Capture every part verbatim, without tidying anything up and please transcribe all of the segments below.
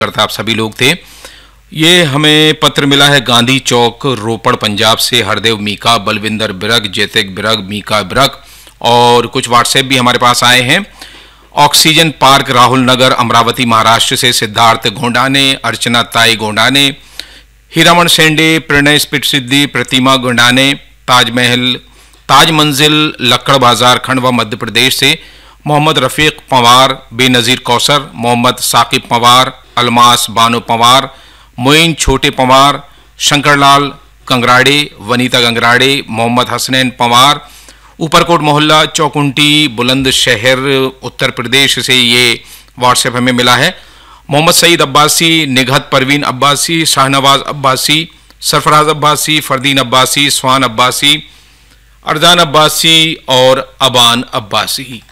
करता आप सभी लोग थे। ये हमें पत्र मिला है गांधी चौक रोपड़ पंजाब से हरदेव मीका, बलविंदर बिरग, जैतिक बिरग, मीका बिरग और कुछ व्हाट्सएप भी हमारे पास आए हैं। ऑक्सीजन पार्क राहुल नगर अमरावती महाराष्ट्र से सिद्धार्थ गोंडाने, अर्चना ताई गोंडाने, हीरामण सेंडे, प्रणय स्पिट सिद्धि, प्रतिमा गोंडाने, ताजमहल ताज मंजिल लक्कड़ बाजार खंडवा मध्य प्रदेश से मोहम्मद रफीक पंवार, बेनज़ीर कौसर, मोहम्मद साकिब पंवार, अलमास बानो पंवार, मोइन छोटे पंवार, शंकरलाल कंगराड़े, वनीता गंगराड़े, मोहम्मद हसनैन पंवार, ऊपरकोट मोहल्ला चौकुंटी बुलंदशहर उत्तर प्रदेश से ये व्हाट्सएप हमें मिला है। मोहम्मद सईद अब्बासी, निघत परवीन अब्बासी, शाहनवाज अब्बासी, सरफराज अब्बासी, फरदीन अब्बासी, स्वान अब्बासी, अरजान अब्बासी और अबान अब्बासी।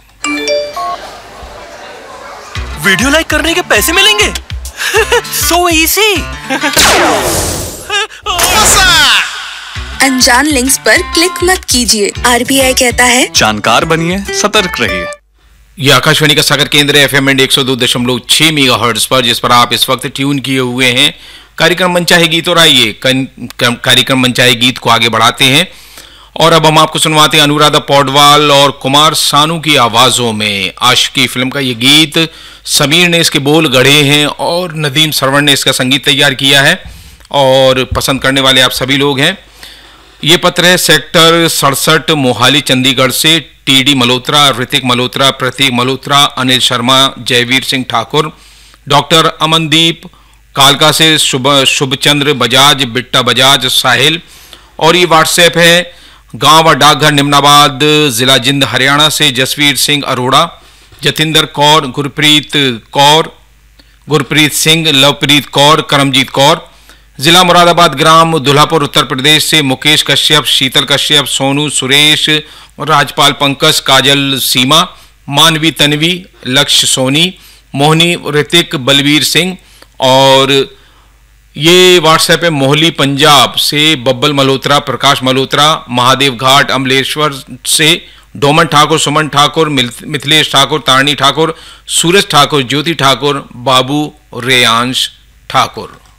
वीडियो लाइक करने के पैसे मिलेंगे? So easy. अनजान लिंक्स पर क्लिक मत कीजिए, आरबीआई कहता है जानकार बनिए, सतर्क रहिए। यह आकाशवाणी का सागर केंद्र है, एफएम एंड एक सौ दो दशमलव छह मेगाहर्ट्ज पर, जिस पर आप इस वक्त ट्यून किए हुए हैं। कार्यक्रम मनचाहे गीत और आइए कार्यक्रम मनचाहे गीत को आगे बढ़ाते हैं और अब हम आपको सुनवाते हैं अनुराधा पौडवाल और कुमार सानू की आवाजों में आशिकी फिल्म का ये गीत। समीर ने इसके बोल गढ़े हैं और नदीम सरवण ने इसका संगीत तैयार किया है और पसंद करने वाले आप सभी लोग हैं। ये पत्र है सेक्टर सड़सठ मोहाली चंडीगढ़ से टीडी मल्होत्रा, ऋतिक मल्होत्रा, प्रतीक मल्होत्रा, अनिल शर्मा, जयवीर सिंह ठाकुर, डॉक्टर अमनदीप कालका से, शुभ शुभचंद्र बजाज, बिट्टा बजाज, साहिल। और ये व्हाट्सएप है गांव व डाकघर निम्नाबाद जिला जिंद हरियाणा से जसवीर सिंह अरोड़ा, जतिंदर कौर, गुरप्रीत कौर, गुरप्रीत सिंह, लवप्रीत कौर, करमजीत कौर। जिला मुरादाबाद ग्राम दुल्हापुर उत्तर प्रदेश से मुकेश कश्यप, शीतल कश्यप, सोनू, सुरेश, राजपाल पंकज, काजल सीमा, मानवी तन्वी, लक्ष्य सोनी, मोहनी, ऋतिक, बलवीर सिंह। और ये व्हाट्सएप है मोहली पंजाब से बब्बल मल्होत्रा, प्रकाश मल्होत्रा, महादेव घाट अमलेश्वर से डोमन ठाकुर, सुमन ठाकुर, मिथिलेश ठाकुर, तारणी ठाकुर, सूरज ठाकुर, ज्योति ठाकुर, बाबू रेयांश ठाकुर।